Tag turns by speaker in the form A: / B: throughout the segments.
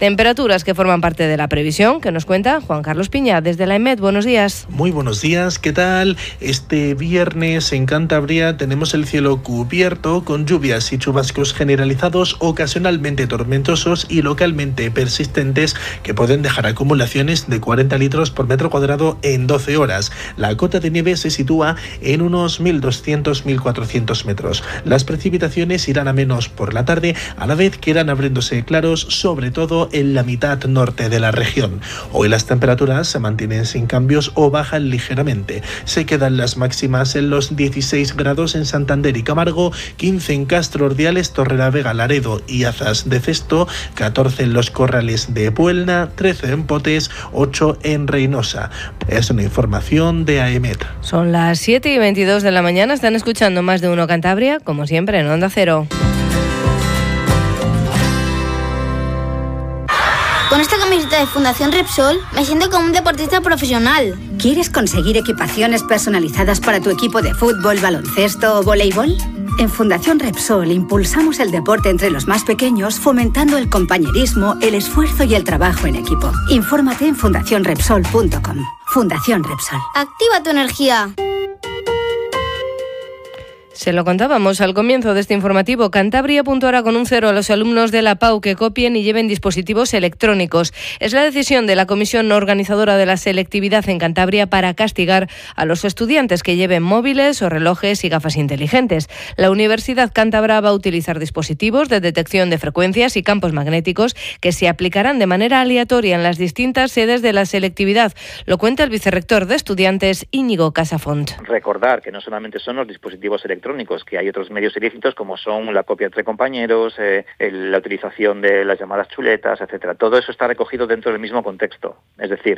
A: Temperaturas que forman parte de la previsión, que nos cuenta Juan Carlos Piña desde la EMET. Buenos días.
B: Muy buenos días, ¿qué tal? Este viernes en Cantabria tenemos el cielo cubierto con lluvias y chubascos generalizados, ocasionalmente tormentosos y localmente persistentes, que pueden dejar acumulaciones de 40 litros por metro cuadrado en 12 horas. La cota de nieve se sitúa en unos 1.200-1.400 metros. Las precipitaciones irán a menos por la tarde, a la vez que irán abriéndose claros, sobre todo en la mitad norte de la región. Hoy las temperaturas se mantienen sin cambios o bajan ligeramente. Se quedan las máximas en los 16 grados en Santander y Camargo, 15 en Castro, Ordiales, Torrelavega, Laredo y Azas de Cesto, 14 en los Corrales de Puelna, 13 en Potes, 8 en Reynosa. Es una información de AEMET.
A: Son las 7:22 de la mañana. Están escuchando Más de Uno Cantabria, como siempre en Onda Cero.
C: Con esta camiseta de Fundación Repsol me siento como un deportista profesional.
D: ¿Quieres conseguir equipaciones personalizadas para tu equipo de fútbol, baloncesto o voleibol? En Fundación Repsol impulsamos el deporte entre los más pequeños, fomentando el compañerismo, el esfuerzo y el trabajo en equipo. Infórmate en fundacionrepsol.com. Fundación Repsol.
C: Activa tu energía.
A: Se lo contábamos al comienzo de este informativo. Cantabria puntuará con un 0 a los alumnos de la PAU que copien y lleven dispositivos electrónicos. Es la decisión de la comisión organizadora de la selectividad en Cantabria para castigar a los estudiantes que lleven móviles o relojes y gafas inteligentes. La Universidad Cántabra va a utilizar dispositivos de detección de frecuencias y campos magnéticos que se aplicarán de manera aleatoria en las distintas sedes de la selectividad. Lo cuenta el vicerrector de estudiantes, Íñigo Casafont.
E: Recordar que no solamente son los dispositivos electrónicos, que hay otros medios ilícitos como son la copia entre compañeros, la utilización de las llamadas chuletas, etcétera. Todo eso está recogido dentro del mismo contexto. Es decir,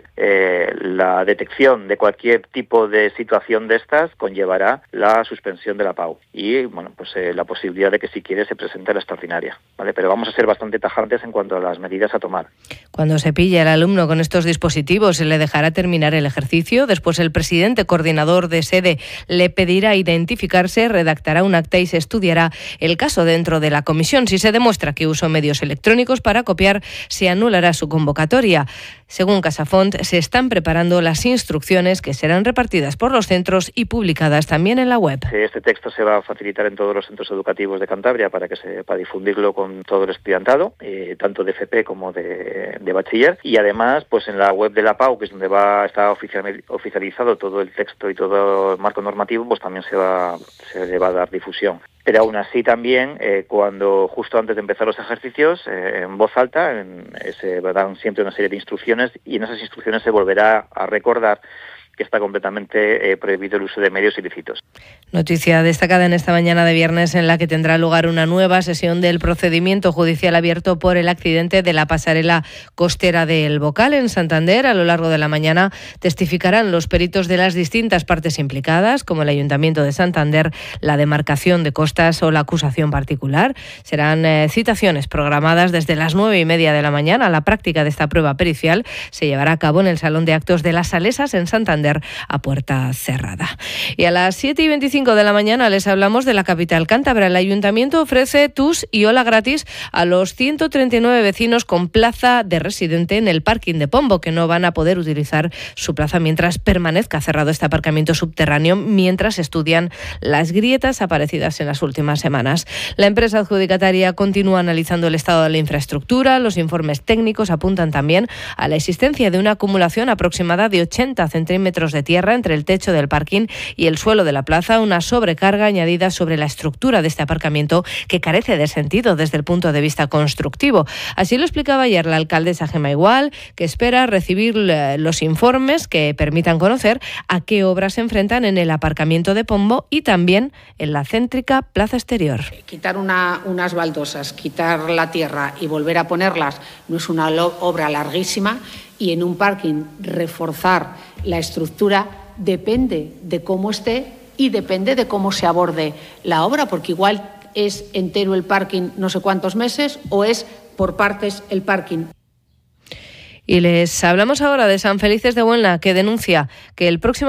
E: la detección de cualquier tipo de situación de estas conllevará la suspensión de la PAU y la posibilidad de que si quiere se presente la extraordinaria, ¿vale? Pero vamos a ser bastante tajantes en cuanto a las medidas a tomar.
A: Cuando se pille al alumno con estos dispositivos, se le dejará terminar el ejercicio. Después el presidente coordinador de sede le pedirá identificarse, redactará un acta y se estudiará el caso dentro de la comisión. Si se demuestra que usó medios electrónicos para copiar, se anulará su convocatoria. Según Casafont, se están preparando las instrucciones que serán repartidas por los centros y publicadas también en la web.
E: Este texto se va a facilitar en todos los centros educativos de Cantabria para difundirlo con todo el estudiantado, tanto de FP como de bachiller, y además pues en la web de la PAU, que es donde está oficializado todo el texto y todo el marco normativo, pues también se le va a dar difusión. Pero aún así también, cuando justo antes de empezar los ejercicios, en voz alta, se dan siempre una serie de instrucciones y en esas instrucciones se volverá a recordar que está completamente prohibido el uso de medios ilícitos.
A: Noticia destacada en esta mañana de viernes en la que tendrá lugar una nueva sesión del procedimiento judicial abierto por el accidente de la pasarela costera del Bocal en Santander. A lo largo de la mañana testificarán los peritos de las distintas partes implicadas, como el Ayuntamiento de Santander, la demarcación de costas o la acusación particular. Serán citaciones programadas desde las 9:30 de la mañana. La práctica de esta prueba pericial se llevará a cabo en el Salón de Actos de las Salesas en Santander, a puerta cerrada. Y a las 7:25 de la mañana les hablamos de la capital cántabra. El Ayuntamiento ofrece TUS y Ola gratis a los 139 vecinos con plaza de residente en el parking de Pombo, que no van a poder utilizar su plaza mientras permanezca cerrado este aparcamiento subterráneo, mientras estudian las grietas aparecidas en las últimas semanas. La empresa adjudicataria continúa analizando el estado de la infraestructura. Los informes técnicos apuntan también a la existencia de una acumulación aproximada de 80 centímetros de tierra entre el techo del parking y el suelo de la plaza, una sobrecarga añadida sobre la estructura de este aparcamiento que carece de sentido desde el punto de vista constructivo. Así lo explicaba ayer la alcaldesa Gemma Igual, que espera recibir los informes que permitan conocer a qué obras se enfrentan en el aparcamiento de Pombo y también en la céntrica plaza exterior.
F: Quitar unas baldosas, quitar la tierra y volver a ponerlas no es una obra larguísima, y en un parking reforzar la estructura depende de cómo esté y depende de cómo se aborde la obra, porque igual es entero el parking no sé cuántos meses o es por partes el parking.
A: Y les hablamos ahora de San Felices de Buelna, que denuncia que el próximo